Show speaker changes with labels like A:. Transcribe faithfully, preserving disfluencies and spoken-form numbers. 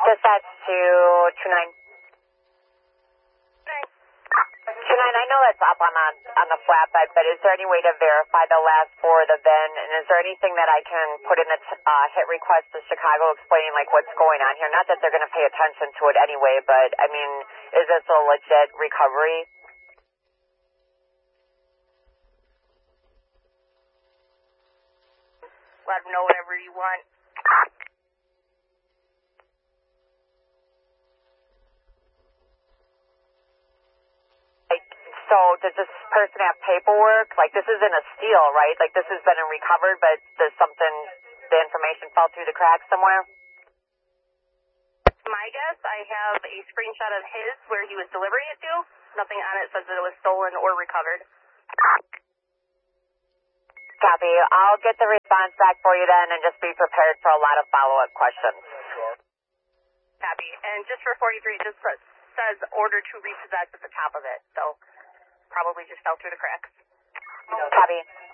A: Dispatch to two nine. two nine, I know that's up on, on, on the flatbed, but is there any way to verify the last four of the V I N? And is there anything that I can put in the t- uh, hit request to Chicago explaining, like, what's going on here? Not that they're going to pay attention to it anyway, but, I mean, is this a legit recovery?
B: Let them know whatever you want.
A: Like, so does this person have paperwork? Like, this isn't a steal, right? Like, this has been recovered, but does something, the information fell through the cracks somewhere?
B: My guess, I have a screenshot of his where he was delivering it to. Nothing on it says that it was stolen or recovered.
A: Copy. I'll get the response back for you then and just be prepared for a lot of follow-up questions.
B: Copy. And just for forty-three, it just says order to repossess at the top of it. So probably just fell through the cracks.
A: Copy.